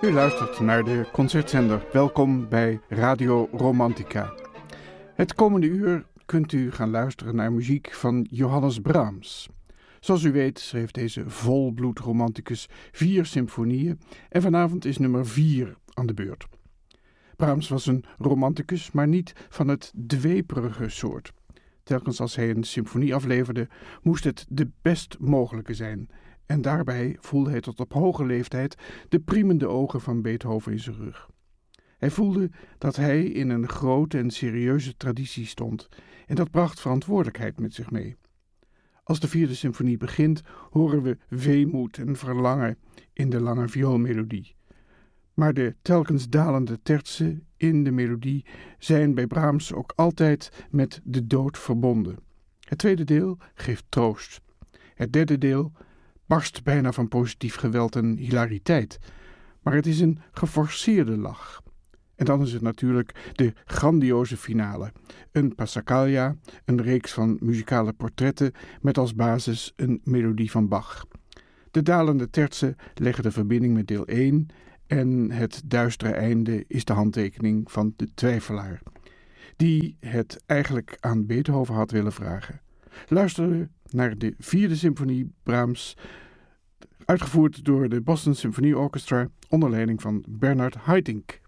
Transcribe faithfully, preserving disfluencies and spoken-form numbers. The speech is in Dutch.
U luistert naar de concertzender. Welkom bij Radio Romantica. Het komende uur kunt u gaan luisteren naar muziek van Johannes Brahms. Zoals u weet schreef deze volbloedromanticus vier symfonieën en vanavond is nummer vier aan de beurt. Brahms was een romanticus, maar niet van het dweperige soort. Telkens als hij een symfonie afleverde, moest het de best mogelijke zijn. En daarbij voelde hij tot op hoge leeftijd de priemende ogen van Beethoven in zijn rug. Hij voelde dat hij in een grote en serieuze traditie stond en dat bracht verantwoordelijkheid met zich mee. Als de vierde symfonie begint, horen we weemoed en verlangen in de lange vioolmelodie. Maar de telkens dalende tertsen in de melodie zijn bij Brahms ook altijd met de dood verbonden. Het tweede deel geeft troost. Het derde deel barst bijna van positief geweld en hilariteit. Maar het is een geforceerde lach. En dan is het natuurlijk de grandioze finale. Een Passacaglia, een reeks van muzikale portretten met als basis een melodie van Bach. De dalende tertsen leggen de verbinding met deel één en het duistere einde is de handtekening van de twijfelaar, die het eigenlijk aan Beethoven had willen vragen. Luister naar de vierde symfonie Brahms, uitgevoerd door de Boston Symphony Orchestra onder leiding van Bernard Haitink.